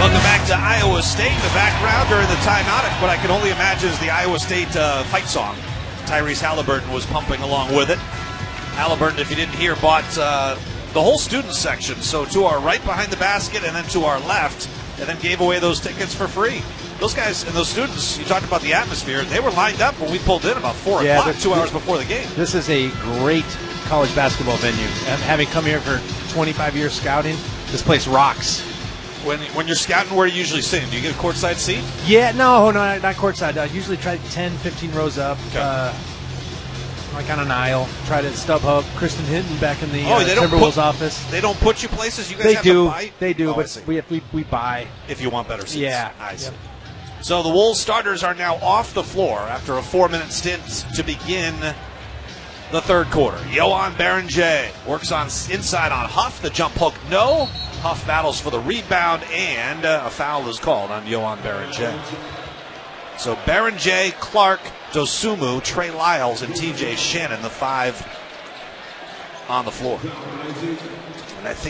Welcome back to Iowa State. The background during the timeout, what I can only imagine is the Iowa State fight song. Tyrese Halliburton was pumping along with it. Halliburton, if you didn't hear, bought the whole student section. So to our right behind the basket and then to our left, and then gave away those tickets for free. Those guys and those students, you talked about the atmosphere, they were lined up when we pulled in about 4 o'clock, 2 hours before the game. This is a great college basketball venue. Having come here for 25 years scouting, this place rocks. When you're scouting, where do you usually sit? Do you get a courtside seat? Yeah, no, not courtside. I usually try 10, 15 rows up, like on an aisle. Try to StubHub. Kristen Hinton back in the Timberwolves office. They don't put you places? You guys have to buy? They do, but we buy. If you want better seats. Yeah. I see. Yep. So the Wolves starters are now off the floor after a 4-minute stint to begin the third quarter. Yohan Berenger works on inside on Huff. The jump hook, no. Huff battles for the rebound, and a foul is called on Yohan Berenger. So Berenger, Clark, Dosunmu, Trey Lyles, and TJ Shannon, the 5 on the floor. And I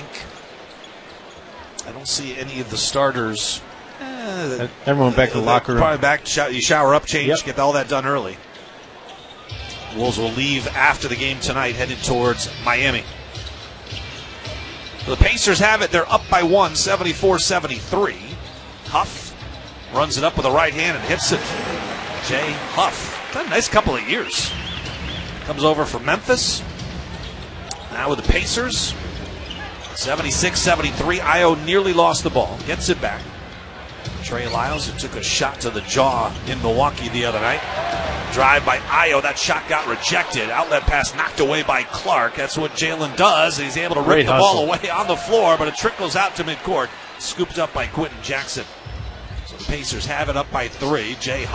don't see any of the starters. Everyone back to the locker room. Probably back. You shower up, change, get all that done early. Wolves will leave after the game tonight, headed towards Miami. The Pacers have it. They're up by 1, 74-73. Huff runs it up with the right hand and hits it. Jay Huff. Had a nice couple of years. Comes over from Memphis. Now with the Pacers. 76-73. Io nearly lost the ball. Gets it back. Trey Lyles, who took a shot to the jaw in Milwaukee the other night. Drive by Io. That shot got rejected. Outlet pass knocked away by Clark. That's what Jalen does. He's able to rip the ball away on the floor, but it trickles out to midcourt. Scooped up by Quentin Jackson. So the Pacers have it up by 3. Jay